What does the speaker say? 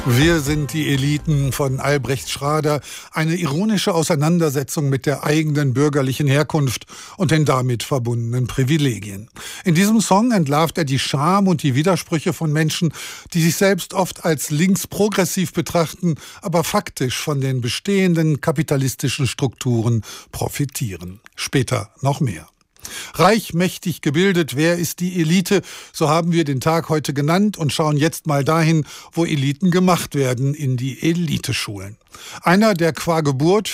Wir sind die Eliten von Albrecht Schrader, eine ironische Auseinandersetzung mit der eigenen bürgerlichen Herkunft und den damit verbundenen Privilegien. In diesem Song entlarvt er die Scham und die Widersprüche von Menschen, die sich selbst oft als linksprogressiv betrachten, aber faktisch von den bestehenden kapitalistischen Strukturen profitieren. Später noch mehr. Reich, mächtig, gebildet, wer ist die Elite? So haben wir den Tag heute genannt und schauen jetzt mal dahin, wo Eliten gemacht werden, in die Eliteschulen. Einer, der qua Geburt